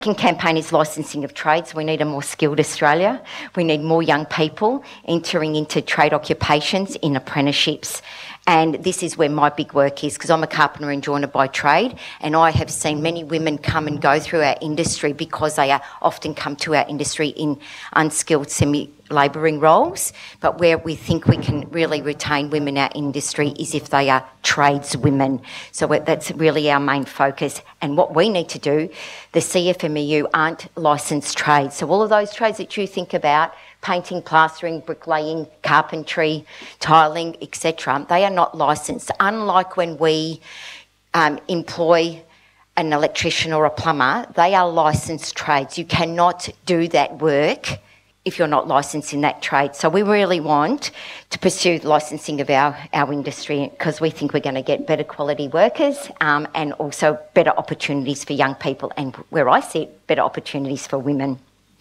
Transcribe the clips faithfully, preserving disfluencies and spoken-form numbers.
Second campaign is licensing of trades. We need a more skilled Australia. We need more young people entering into trade occupations in apprenticeships. And this is where my big work is, because I'm a carpenter and joiner by trade, and I have seen many women come and go through our industry because they are often come to our industry in unskilled semi-labouring roles. But where we think we can really retain women in our industry is if they are tradeswomen. So that's really our main focus. And what we need to do, the C F M E U aren't licensed trades. So all of those trades that you think about, painting, plastering, bricklaying, carpentry, tiling, et cetera, they are not licensed. Unlike when we um, employ an electrician or a plumber, they are licensed trades. You cannot do that work if you're not licensed in that trade. So we really want to pursue licensing of our, our industry because we think we're going to get better quality workers um, and also better opportunities for young people, and where I see it, better opportunities for women.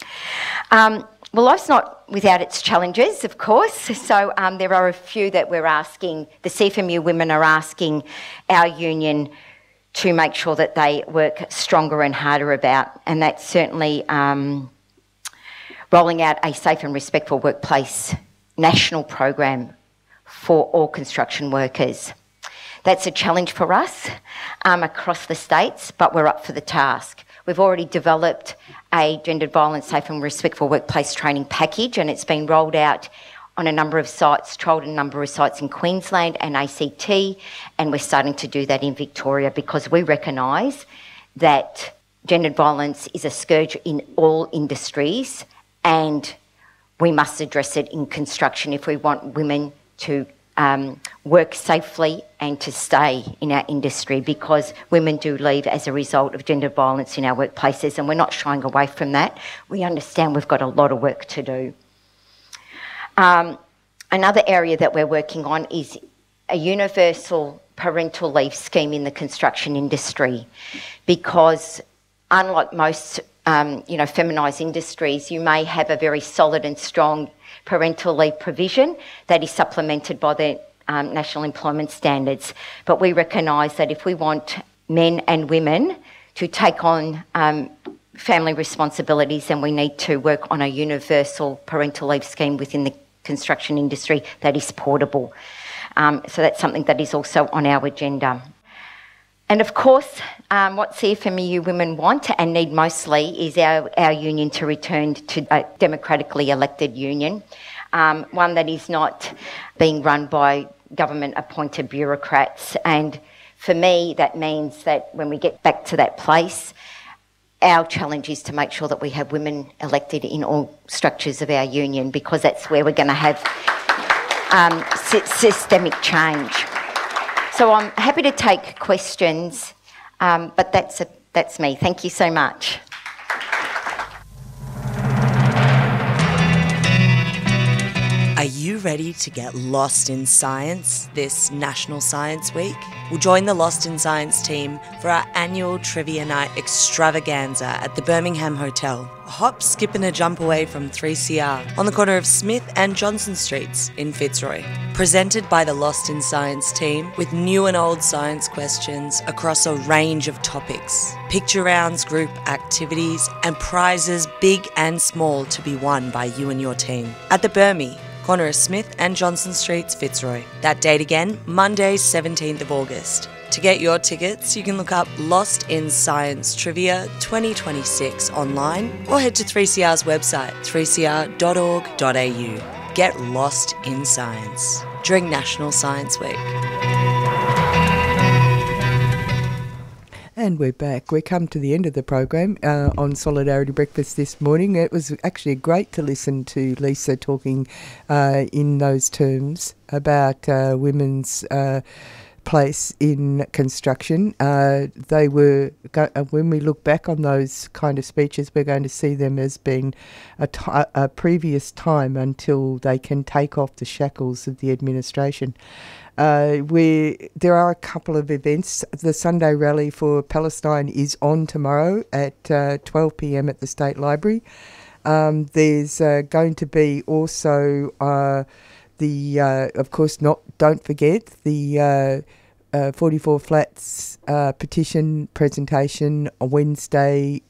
Um, Well, life's not without its challenges, of course. So um, there are a few that we're asking, the C F M U women are asking our union to make sure that they work stronger and harder about. And that's certainly um, rolling out a safe and respectful workplace national program for all construction workers. That's a challenge for us um, across the states, but we're up for the task. We've already developed a gendered violence safe and respectful workplace training package, and it's been rolled out on a number of sites, trialled a number of sites in Queensland and A C T, and we're starting to do that in Victoria because we recognise that gendered violence is a scourge in all industries, and we must address it in construction if we want women to Um, work safely and to stay in our industry, because women do leave as a result of gender violence in our workplaces, and we're not shying away from that. We understand we've got a lot of work to do. Um, another area that we're working on is a universal parental leave scheme in the construction industry, because unlike most um, you know, feminised industries, you may have a very solid and strong parental leave provision that is supplemented by the um, National Employment Standards. But we recognise that if we want men and women to take on um, family responsibilities, then we need to work on a universal parental leave scheme within the construction industry that is portable. Um, so that's something that is also on our agenda. And of course, um, what C F M E U women want and need mostly is our, our union to return to a democratically elected union, um, one that is not being run by government-appointed bureaucrats. And for me, that means that when we get back to that place, our challenge is to make sure that we have women elected in all structures of our union, because that's where we're going to have um, sy- systemic change. So I'm happy to take questions, um, but that's, a, that's me. Thank you so much. Are you ready to get lost in science this National Science Week? We'll join the Lost in Science team for our annual Trivia Night extravaganza at the Birmingham Hotel, a hop, skip and a jump away from three C R on the corner of Smith and Johnson Streets in Fitzroy. Presented by the Lost in Science team with new and old science questions across a range of topics, picture rounds, group activities and prizes big and small to be won by you and your team. At the Birmi, corner of Smith and Johnson Streets, Fitzroy. That date again, Monday, seventeenth of August. To get your tickets, you can look up Lost in Science Trivia twenty twenty-six online or head to three C R's website, three c r dot org dot a u. Get lost in science during National Science Week. And we're back. We come to the end of the program uh, on Solidarity Breakfast this morning. It was actually great to listen to Lisa talking uh, in those terms about uh, women's uh, place in construction. Uh, they were, go- when we look back on those kind of speeches, we're going to see them as being a, t- a previous time until they can take off the shackles of the administration. Uh, we there are a couple of events. The Sunday Rally for Palestine is on tomorrow at uh, twelve p m at the State Library. Um, there's uh, going to be also uh, the, uh, of course, not don't forget the uh, uh, forty-four Flats uh, petition presentation on Wednesday,